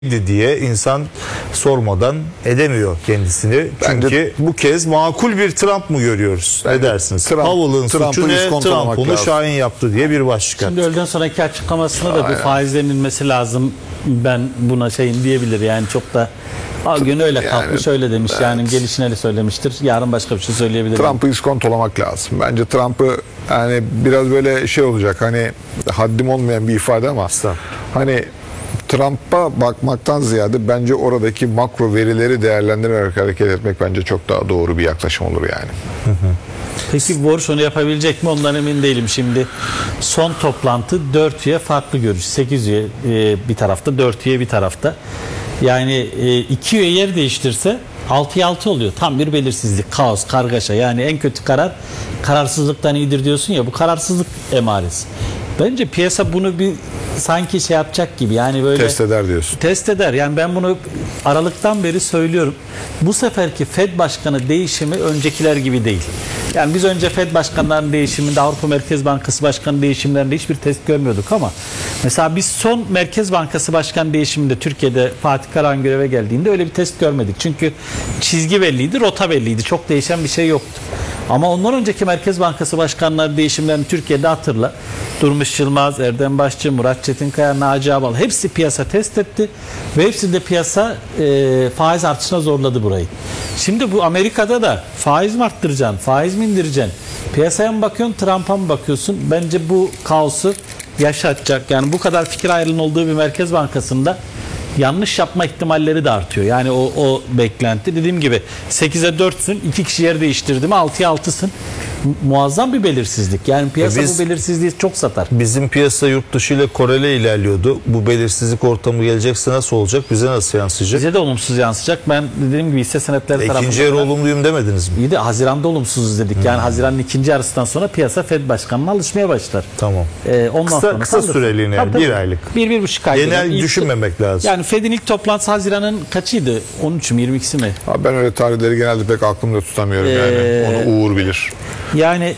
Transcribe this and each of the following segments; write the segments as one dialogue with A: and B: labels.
A: diye insan sormadan edemiyor kendisini. Çünkü bu kez makul bir Trump mı görüyoruz? Ne dersiniz? Powell'ın suçu ne? Trump onu şahin yaptı diye bir başlık.
B: Şimdi öğleden sonraki açıklamasında da bu faizlerin inmesi lazım. Ben buna şeyin diyebilir yani çok da gün öyle kalkmış öyle demiş yani gelişine öyle söylemiştir. Yarın başka bir şey söyleyebilir.
C: Trump'ı iskontolamak lazım. Bence Trump'ı yani biraz böyle şey olacak hani haddim olmayan bir ifade ama hani Trump'a bakmaktan ziyade bence oradaki makro verileri değerlendirerek hareket etmek bence çok daha doğru bir yaklaşım olur yani.
B: Peki Warsh onu yapabilecek mi? Ondan emin değilim şimdi. Son toplantı 4 üye farklı görüş. 8 üye bir tarafta, 4 üye bir tarafta. Yani 2 üye yer değiştirse 6'ya 6 oluyor. Tam bir belirsizlik, kaos, kargaşa. Yani en kötü karar kararsızlıktan iyidir diyorsun ya, bu kararsızlık emaresi. Bence piyasa bunu bir sanki şey yapacak gibi yani böyle
C: test eder diyorsun.
B: Test eder. Yani ben bunu Aralık'tan beri söylüyorum. Bu seferki Fed Başkanı değişimi öncekiler gibi değil. Yani biz önce Fed Başkanlarının değişiminde, Avrupa Merkez Bankası Başkanı değişimlerinde hiçbir test görmüyorduk ama mesela biz son Merkez Bankası Başkanı değişiminde Türkiye'de Fatih Karahan göreve geldiğinde öyle bir test görmedik. Çünkü çizgi belliydi, rota belliydi. Çok değişen bir şey yoktu. Ama ondan önceki Merkez Bankası Başkanları değişimlerini Türkiye'de hatırla. Durmuş Yılmaz, Erdem Başçı, Murat Çetinkaya, Naci Ağbal hepsi piyasa test etti ve hepsinde piyasa faiz artışına zorladı burayı. Şimdi bu Amerika'da da faiz mi arttıracaksın, faiz mi indireceksin? Piyasaya mı bakıyorsun, Trump'a mı bakıyorsun? Bence bu kaosu yaşatacak. Yani bu kadar fikir ayrılığının olduğu bir Merkez Bankası'nda yanlış yapma ihtimalleri de artıyor. Yani o beklenti. Dediğim gibi 8'e 4'sün. 2 kişi yer değiştirdi mi 6'ya 6'sın. Muazzam bir belirsizlik. Yani piyasa bu belirsizliği çok satar.
A: Bizim piyasa yurt dışı ile korele ilerliyordu. Bu belirsizlik ortamı gelecekse nasıl olacak? Bize nasıl yansıyacak?
B: Bize de olumsuz yansıyacak. Ben dediğim gibi hisse senetleri tarafından...
A: İkinci yarı olumluyum demediniz mi?
B: İyi de Haziran'da olumsuz dedik. Yani Haziran'ın ikinci yarısından sonra piyasa Fed Başkanı'na alışmaya başlar.
A: Tamam.
B: Ondan
A: Kısa süreliğine yani bir aylık.
B: 1-1,5 ay.
A: Genel düşünmemek lazım.
B: Yani Fed'in ilk toplantısı Haziran'ın kaçıydı? 13 mü 22'si mi?
C: Abi ben öyle tarihleri genelde pek aklımda tutamıyorum yani. Onu Uğur bilir.
B: Yani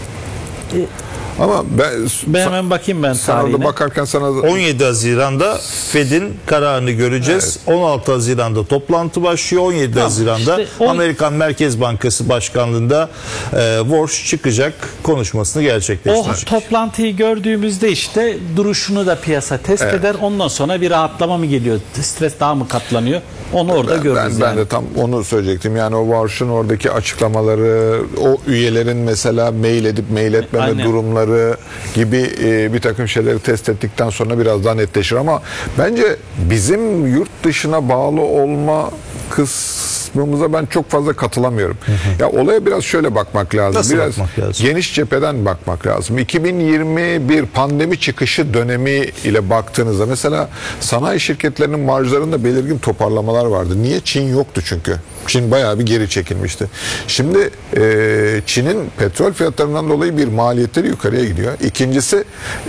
C: ama
B: ben hemen bakayım ben tarihine.
C: Orada bakarken sana
A: 17 Haziran'da Fed'in kararını göreceğiz. Evet. 16 Haziran'da toplantı başlıyor. 17 Haziran'da işte Amerikan Merkez Bankası Başkanlığı'nda Warsh çıkacak, konuşmasını gerçekleştirecek.
B: O toplantıyı gördüğümüzde işte duruşunu da piyasa test eder. Ondan sonra bir rahatlama mı geliyor? Stres daha mı katlanıyor? Onu orada görürüz.
C: Ben de tam onu söyleyecektim. Yani o Warsh'un oradaki açıklamaları, o üyelerin mesela mail edip mail etmeme durumları gibi bir takım şeyleri test ettikten sonra biraz daha netleşir ama bence bizim yurt dışına bağlı olma kısmımıza ben çok fazla katılamıyorum. Ya olaya biraz şöyle bakmak lazım.
A: Nasıl
C: biraz
A: bakmak lazım?
C: Geniş cepheden bakmak lazım. 2021 pandemi çıkışı dönemi ile baktığınızda mesela sanayi şirketlerinin marjlarında belirgin toparlamalar vardı. Niye? Çin yoktu çünkü. Çin bayağı bir geri çekilmişti. Şimdi Çin'in petrol fiyatlarından dolayı bir maliyetleri yukarıya gidiyor. İkincisi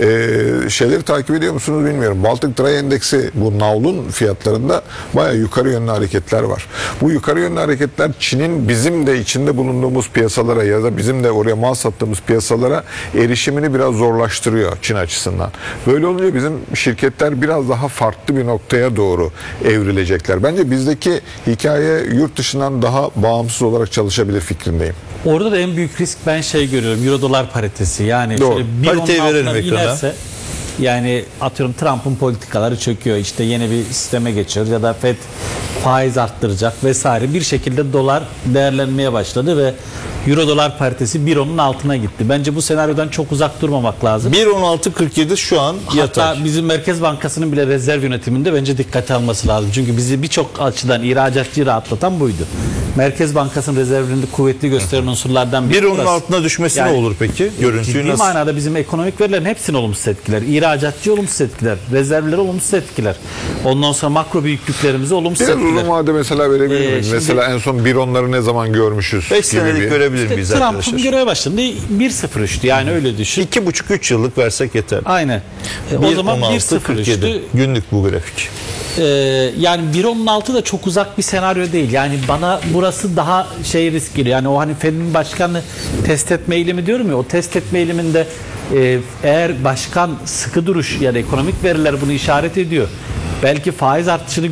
C: şeyleri takip ediyor musunuz bilmiyorum. Baltic Dry Endeks'i bu navlun fiyatlarında bayağı yukarı yönlü hareketler var. Bu yukarı yönlü hareketler Çin'in bizim de içinde bulunduğumuz piyasalara ya da bizim de oraya mal sattığımız piyasalara erişimini biraz zorlaştırıyor Çin açısından. Böyle olunca bizim şirketler biraz daha farklı bir noktaya doğru evrilecekler. Bence bizdeki hikaye yurt dışından daha bağımsız olarak çalışabilir fikrindeyim.
B: Orada da en büyük risk ben şey görüyorum. Euro dolar paritesi. Yani
C: doğru.
A: Pariteyi verelim ekrana.
B: Yani atıyorum Trump'ın politikaları çöküyor. İşte yeni bir sisteme geçiyor ya da Fed faiz arttıracak vesaire. Bir şekilde dolar değerlenmeye başladı ve Euro dolar paritesi 1.10'un altına gitti. Bence bu senaryodan çok uzak durmamak lazım.
A: 1.1647 şu an yatay.
B: Hatta bizim Merkez Bankası'nın bile rezerv yönetiminde bence dikkate alması lazım. Çünkü bizi birçok açıdan ihracatçıyı rahatlatan buydu. Merkez Bankası'nın rezervlerinde kuvvetli gösteren unsurlardan biri.
A: 1.10'un altına düşmesi yani, ne olur peki? Görüntüyü
B: ciddi
A: nasıl?
B: manada bizim ekonomik verilerin hepsini olumsuz etkiler. İhracatçı olumsuz etkiler. Rezervleri olumsuz etkiler. Ondan sonra makro büyüklüklerimizi olumsuz etkiler.
C: Biraz uzun vade mesela verebilir miyiz? Mesela en son 1.10'ları ne zaman görmüşüz?
A: 5 senelik görebilir miyiz
B: işte
A: arkadaşlar?
B: Trump'ın göreve başladığında 1.03'tü yani öyle düşün.
A: 2,5-3 yıllık versek yeter.
B: Aynen. O zaman 1.03'tü.
A: Günlük bu grafik.
B: Yani 1.10'un altı da çok uzak bir senaryo değil. Yani bana burası daha risk geliyor. Yani o hani Fed'in başkanı test etme eğilimi diyorum ya, o test etme eğiliminde eğer başkan sıkı duruş yani ekonomik veriler bunu işaret ediyor. belki faiz artışını